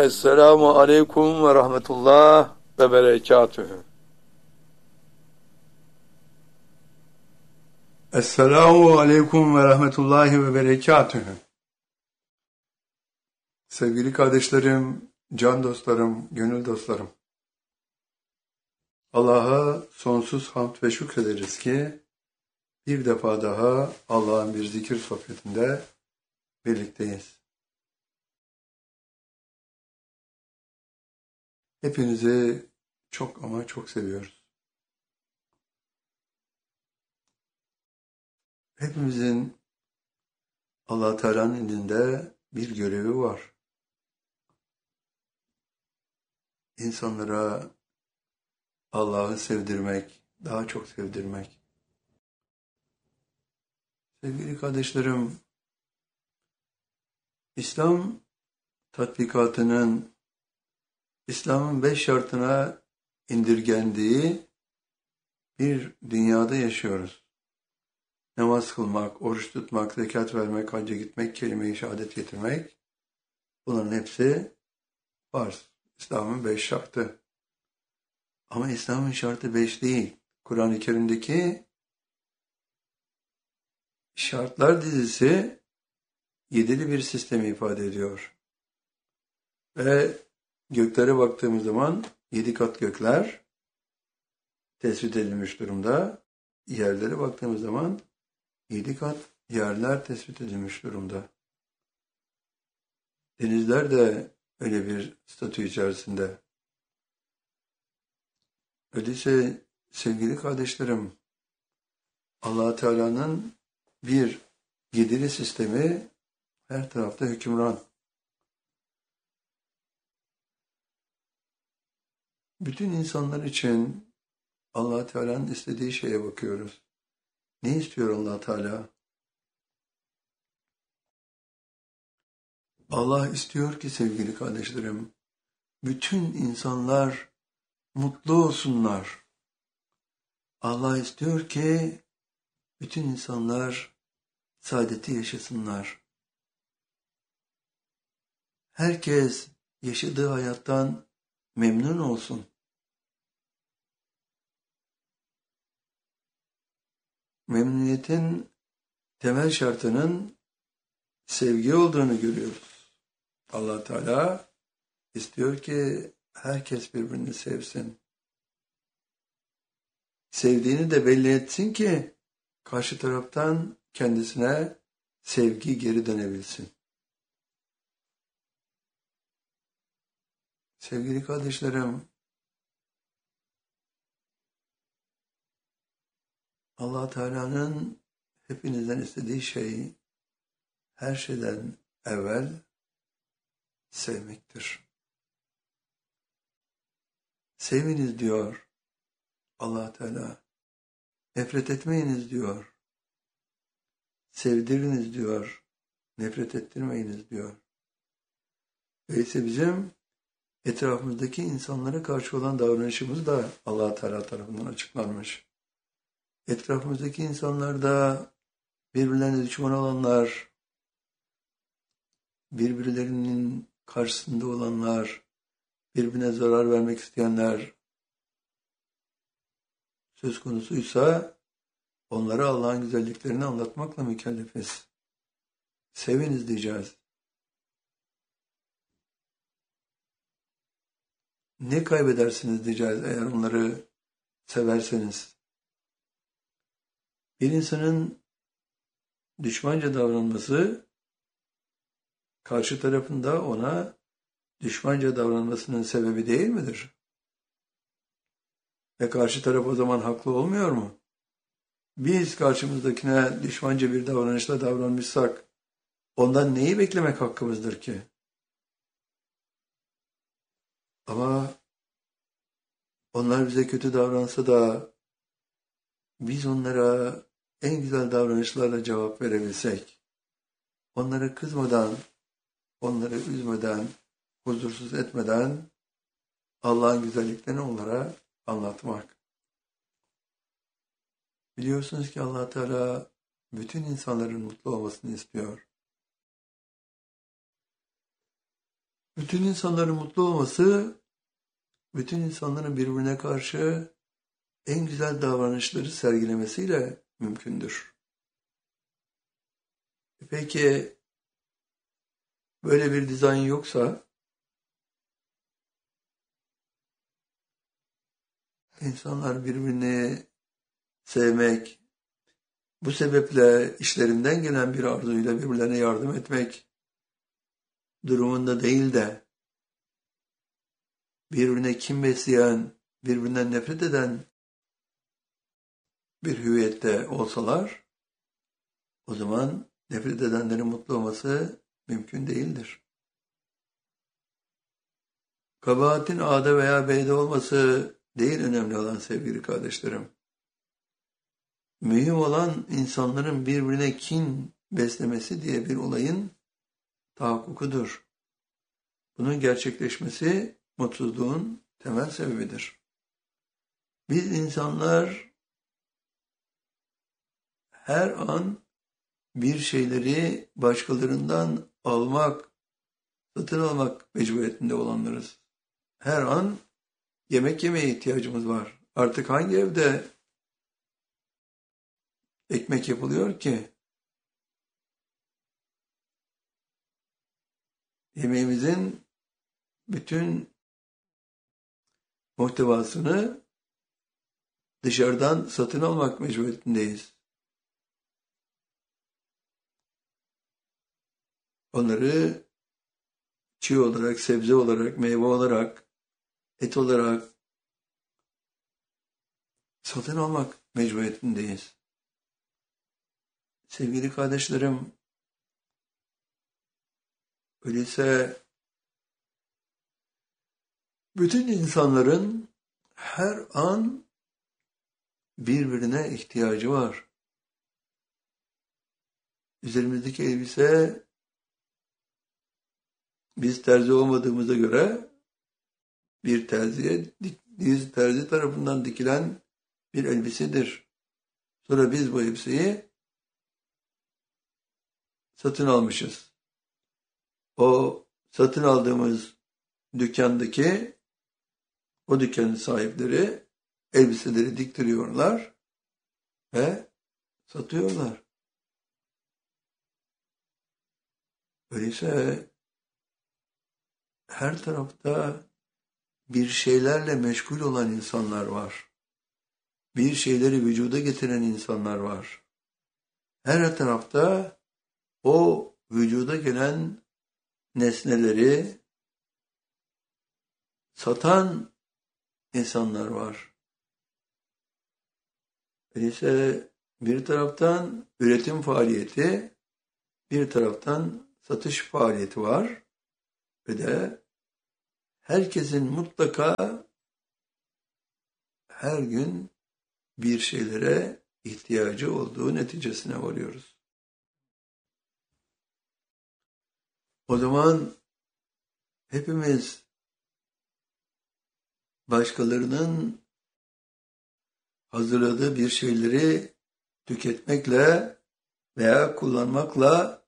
Esselamu aleyküm ve rahmetullah ve berekatühü. Esselamu aleyküm ve rahmetullahi ve berekatühü. Sevgili kardeşlerim, can dostlarım, gönül dostlarım. Allah'a sonsuz hamd ve şükrederiz ki bir defa daha Allah'ın bir zikir sohbetinde birlikteyiz. Hepinizi çok ama çok seviyoruz. Hepimizin Allah Teala'nın elinde bir görevi var. İnsanlara Allah'ı sevdirmek, daha çok sevdirmek. Sevgili kardeşlerim, İslam tatbikatının İslam'ın 5 şartına indirgendiği bir dünyada yaşıyoruz. Namaz kılmak, oruç tutmak, zekat vermek, hacca gitmek, kelime-i şehadet getirmek, bunların hepsi farz. İslam'ın 5 şartı. Ama İslam'ın şartı 5 değil. Kur'an-ı Kerim'deki şartlar dizisi 7'li bir sistemi ifade ediyor. Ve göklere baktığımız zaman 7 kat gökler tespit edilmiş durumda. Yerlere baktığımız zaman 7 kat yerler tespit edilmiş durumda. Denizler de öyle bir statü içerisinde. Öyleyse sevgili kardeşlerim, Allah Teala'nın bir yedili sistemi her tarafta hükümran. Bütün insanlar için Allah Teala'nın istediği şeye bakıyoruz. Ne istiyor Allah Teala? Allah istiyor ki sevgili kardeşlerim, bütün insanlar mutlu olsunlar. Allah istiyor ki bütün insanlar saadeti yaşasınlar. Herkes yaşadığı hayattan memnun olsun. Memnuniyetin temel şartının sevgi olduğunu görüyoruz. Allah Teala istiyor ki herkes birbirini sevsin. Sevdiğini de belli etsin ki karşı taraftan kendisine sevgi geri dönebilsin. Sevgili kardeşlerim, Allah Teala'nın hepinizden istediği şey her şeyden evvel sevmektir. Seviniz diyor Allah Teala. Nefret etmeyiniz diyor. Sevdiriniz diyor. Nefret ettirmeyiniz diyor. Öyleyse bizim etrafımızdaki insanlara karşı olan davranışımız da Allah Teala tarafından açıklanmış. Etrafımızdaki insanlarda birbirlerine düşman olanlar, birbirlerinin karşısında olanlar, birbirine zarar vermek isteyenler söz konusuysa onlara Allah'ın güzelliklerini anlatmakla mükellefiz. Seviniz diyeceğiz. Ne kaybedersiniz diyeceğiz eğer onları severseniz. Bir insanın düşmanca davranması karşı tarafında ona düşmanca davranmasının sebebi değil midir? Ve karşı taraf o zaman haklı olmuyor mu? Biz karşımızdakine düşmanca bir davranışla davranmışsak ondan neyi beklemek hakkımızdır ki? Ama onlar bize kötü davransa da biz onlara en güzel davranışlarla cevap verebilsek, onlara kızmadan, onları üzmeden, huzursuz etmeden Allah'ın güzelliklerini onlara anlatmak. Biliyorsunuz ki Allah Teala bütün insanların mutlu olmasını istiyor. Bütün insanların mutlu olması, bütün insanların birbirine karşı en güzel davranışları sergilemesiyle mümkündür. Peki böyle bir dizayn yoksa insanlar birbirini sevmek, bu sebeple işlerinden gelen bir arzuyla birbirlerine yardım etmek durumunda değil de birbirine kin besleyen, birbirinden nefret eden bir hüviyette olsalar, o zaman nefret edenlerin mutlu olması mümkün değildir. Kabahatin A'da veya B'de olması değil önemli olan sevgili kardeşlerim. Mühim olan insanların birbirine kin beslemesi diye bir olayın tahakkukudur. Bunun gerçekleşmesi mutsuzluğun temel sebebidir. Biz insanlar her an bir şeyleri başkalarından almak, satın almak mecburiyetinde olanlarız. Her an yemek yemeye ihtiyacımız var. Artık hangi evde ekmek yapılıyor ki? Yemeğimizin bütün muhtevasını dışarıdan satın almak mecburiyetindeyiz. Onları çiğ olarak, sebze olarak, meyve olarak, et olarak satın almak mecburiyetindeyiz. Sevgili kardeşlerim, öyleyse bütün insanların her an birbirine ihtiyacı var. Üzerimizdeki elbise, biz terzi olmadığımıza göre bir terzi tarafından dikilen bir elbisedir. Sonra biz bu elbiseyi satın almışız. O satın aldığımız dükkandaki o dükkanın sahipleri elbiseleri diktiriyorlar ve satıyorlar. Öyleyse her tarafta bir şeylerle meşgul olan insanlar var. Bir şeyleri vücuda getiren insanlar var. Her tarafta o vücuda gelen nesneleri satan insanlar var. Öyleyse bir taraftan üretim faaliyeti, bir taraftan satış faaliyeti var ve de herkesin mutlaka her gün bir şeylere ihtiyacı olduğu neticesine varıyoruz. O zaman hepimiz başkalarının hazırladığı bir şeyleri tüketmekle veya kullanmakla